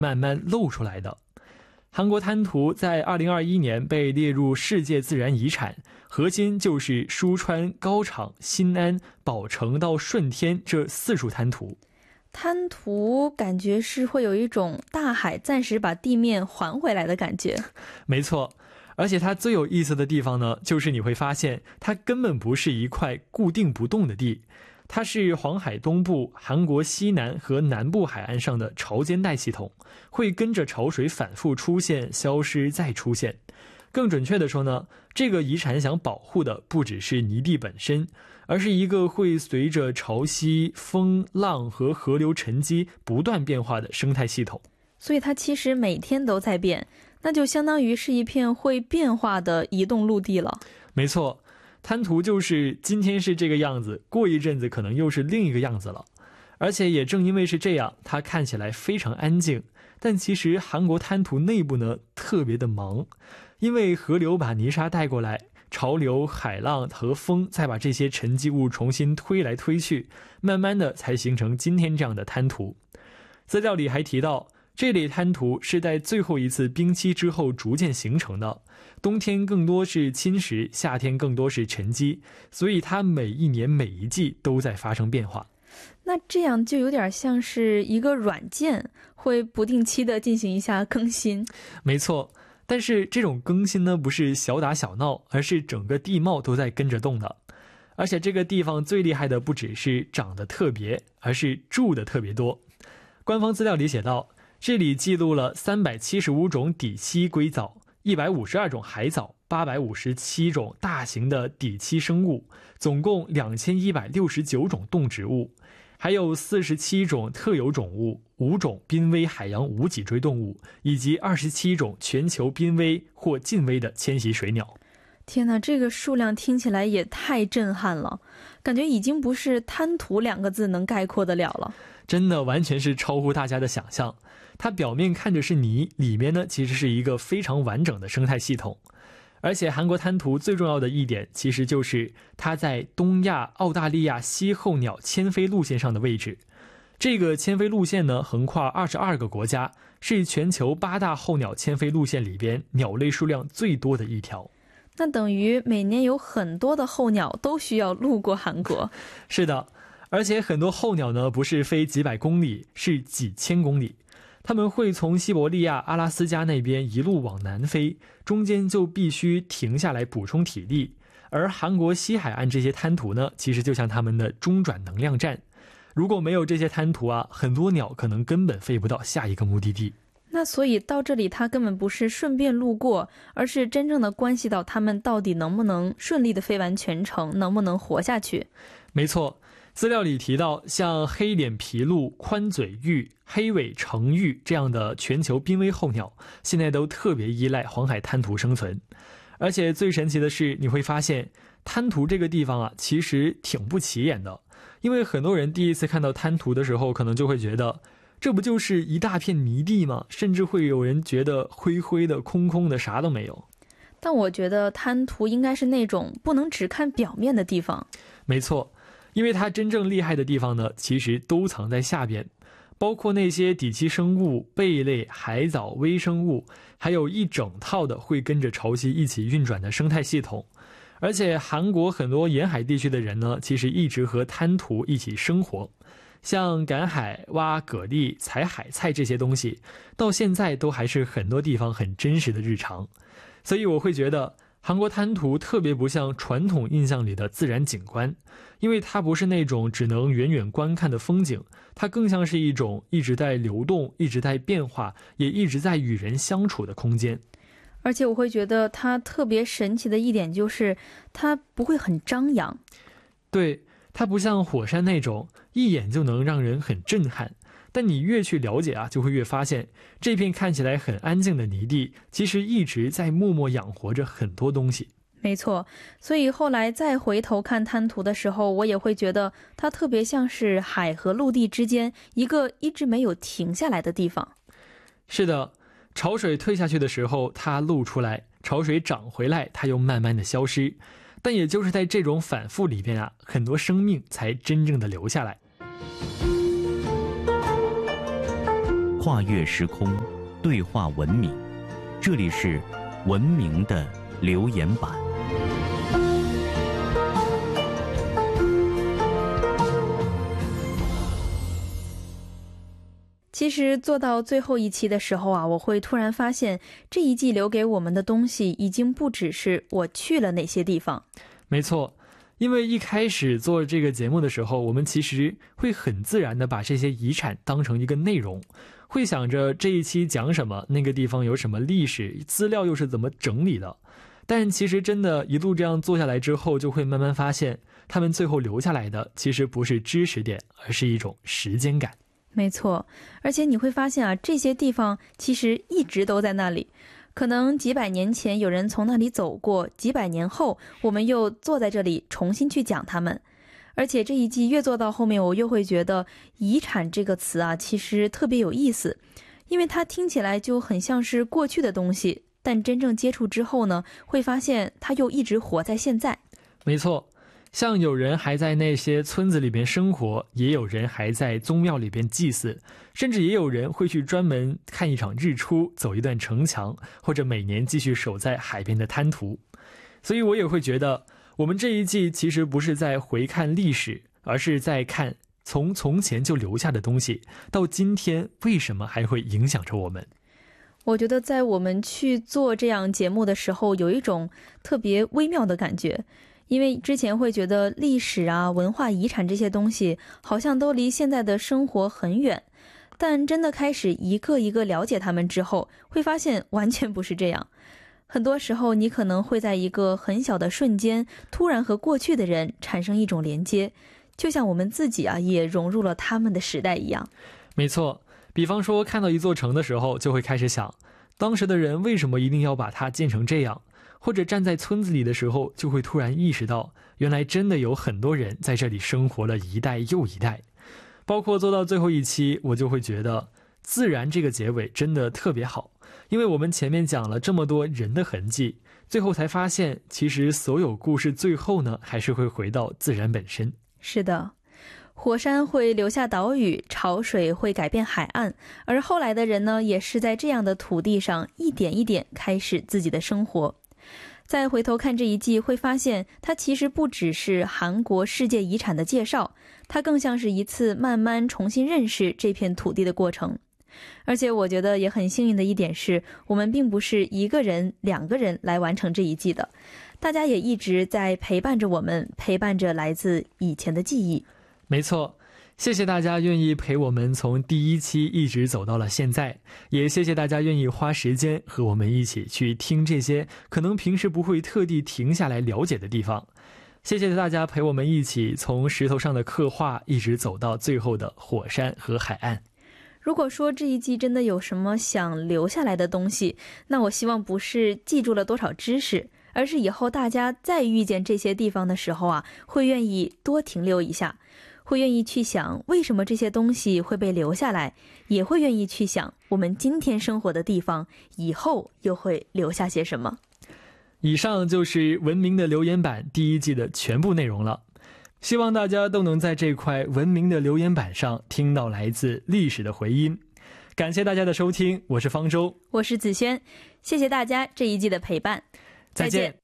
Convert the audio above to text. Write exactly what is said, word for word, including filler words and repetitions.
慢慢露出来的。韩国滩涂在二零二一年被列入世界自然遗产，核心就是疏川、高场、新安、宝成到顺天这四处滩涂。 滩涂感觉是会有一种大海暂时把地面还回来的感觉。 没错，而且它最有意思的地方呢，就是你会发现它根本不是一块固定不动的地，它是黄海东部、韩国西南和南部海岸上的潮间带系统，会跟着潮水反复出现、消失再出现。更准确的说呢，这个遗产想保护的不只是泥地本身，而是一个会随着潮汐、风浪和河流沉积不断变化的生态系统。 所以它其实每天都在变，那就相当于是一片会变化的移动陆地了。 没错，滩涂就是今天是这个样子，过一阵子可能又是另一个样子了。而且也正因为是这样，它看起来非常安静，但其实韩国滩涂内部呢特别的忙，因为河流把泥沙带过来，潮流、海浪和风再把这些沉积物重新推来推去，慢慢的才形成今天这样的滩涂。资料里还提到，这类滩涂是在最后一次冰期之后逐渐形成的，冬天更多是侵蚀，夏天更多是沉积，所以它每一年每一季都在发生变化。 那这样就有点像是一个软件，会不定期的进行一下更新。 没错，但是这种更新呢，不是小打小闹，而是整个地貌都在跟着动的。而且这个地方最厉害的不只是长得特别，而是住的特别多。官方资料里写道，这里记录了三百七十五种底栖硅藻、一百五十二种海藻、八百五十七种大型的底栖生物，总共两千一百六十九种动植物，还有四十七种特有种物，五种濒危海洋无脊椎动物，以及二十七种全球濒危或近危的迁徙水鸟。 天哪，这个数量听起来也太震撼了，感觉已经不是滩涂两个字能概括得了了。 真的完全是超乎大家的想象。它表面看着是泥，里面呢其实是一个非常完整的生态系统。而且韩国滩涂最重要的一点，其实就是它在东亚、澳大利亚西候鸟迁飞路线上的位置。这个迁飞路线呢，横跨二十二个国家，是全球八大候鸟迁飞路线里边鸟类数量最多的一条。 那等于每年有很多的候鸟都需要路过韩国。 是的，而且很多候鸟呢，不是飞几百公里，是几千公里。他们会从西伯利亚、阿拉斯加那边一路往南飞，中间就必须停下来补充体力。而韩国西海岸这些滩涂呢，其实就像他们的中转能量站。如果没有这些滩涂啊，很多鸟可能根本飞不到下一个目的地。 那所以到这里它根本不是顺便路过，而是真正的关系到他们到底能不能顺利的飞完全程，能不能活下去。 没错，资料里提到像黑脸琵鹭、宽嘴鹬、黑尾橙鹬这样的全球濒危候鸟，现在都特别依赖黄海滩涂生存。而且最神奇的是，你会发现滩涂这个地方啊，其实挺不起眼的。因为很多人第一次看到滩涂的时候，可能就会觉得这不就是一大片泥地吗？甚至会有人觉得灰灰的、空空的，啥都没有。 但我觉得滩涂应该是那种不能只看表面的地方。 没错，因为它真正厉害的地方呢，其实都藏在下边，包括那些底栖生物、贝类、海藻、微生物，还有一整套的会跟着潮汐一起运转的生态系统。而且韩国很多沿海地区的人呢，其实一直和滩涂一起生活。像赶海、挖蛤蜊、采海菜这些东西，到现在都还是很多地方很真实的日常。所以我会觉得韩国滩涂特别不像传统印象里的自然景观，因为它不是那种只能远远观看的风景，它更像是一种一直在流动、一直在变化，也一直在与人相处的空间。 而且我会觉得它特别神奇的一点就是它不会很张扬。 对，它不像火山那种一眼就能让人很震撼，但你越去了解啊，就会越发现这片看起来很安静的泥地，其实一直在默默养活着很多东西。 没错，所以后来再回头看滩涂的时候，我也会觉得它特别像是海和陆地之间一个一直没有停下来的地方。 是的，潮水退下去的时候它露出来，潮水涨回来它又慢慢的消失，但也就是在这种反复里边啊，很多生命才真正的留下来。 跨越时空，对话文明。这里是文明的留言板。 其实做到最后一期的时候啊，我会突然发现这一季留给我们的东西已经不只是我去了哪些地方。 没错，因为一开始做这个节目的时候，我们其实会很自然的把这些遗产当成一个内容，会想着这一期讲什么，那个地方有什么历史资料又是怎么整理的。但其实真的一路这样做下来之后，就会慢慢发现他们最后留下来的其实不是知识点，而是一种时间感。 没错，而且你会发现啊，这些地方其实一直都在那里，可能几百年前有人从那里走过，几百年后我们又坐在这里重新去讲他们。而且这一季越做到后面，我越会觉得遗产这个词啊，其实特别有意思，因为它听起来就很像是过去的东西，但真正接触之后呢，会发现它又一直活在现在。 没错，像有人还在那些村子里边生活，也有人还在宗庙里边祭祀，甚至也有人会去专门看一场日出，走一段城墙，或者每年继续守在海边的滩涂。所以我也会觉得我们这一季其实不是在回看历史，而是在看从从前就留下的东西到今天为什么还会影响着我们。 我觉得在我们去做这样节目的时候，有一种特别微妙的感觉，因为之前会觉得历史啊、文化遗产这些东西好像都离现在的生活很远，但真的开始一个一个了解他们之后，会发现完全不是这样。很多时候你可能会在一个很小的瞬间突然和过去的人产生一种连接，就像我们自己啊也融入了他们的时代一样。 没错，比方说看到一座城的时候，就会开始想当时的人为什么一定要把它建成这样，或者站在村子里的时候，就会突然意识到原来真的有很多人在这里生活了一代又一代。包括做到最后一期，我就会觉得自然这个结尾真的特别好，因为我们前面讲了这么多人的痕迹，最后才发现其实所有故事最后呢还是会回到自然本身。 是的，火山会留下岛屿，潮水会改变海岸，而后来的人呢也是在这样的土地上一点一点开始自己的生活。再回头看这一季，会发现它其实不只是韩国世界遗产的介绍，它更像是一次慢慢重新认识这片土地的过程。而且我觉得也很幸运的一点是，我们并不是一个人两个人来完成这一季的，大家也一直在陪伴着我们，陪伴着来自以前的记忆。 没错，谢谢大家愿意陪我们从第一期一直走到了现在，也谢谢大家愿意花时间和我们一起去听这些可能平时不会特地停下来了解的地方。谢谢大家陪我们一起从石头上的刻画一直走到最后的火山和海岸。 如果说这一季真的有什么想留下来的东西，那我希望不是记住了多少知识，而是以后大家再遇见这些地方的时候啊，会愿意多停留一下，会愿意去想为什么这些东西会被留下来，也会愿意去想我们今天生活的地方以后又会留下些什么。 以上就是文明的留言板第一季的全部内容了，希望大家都能在这块文明的留言板上听到来自历史的回音。感谢大家的收听，我是方舟， 我是子轩，谢谢大家这一季的陪伴， 再见。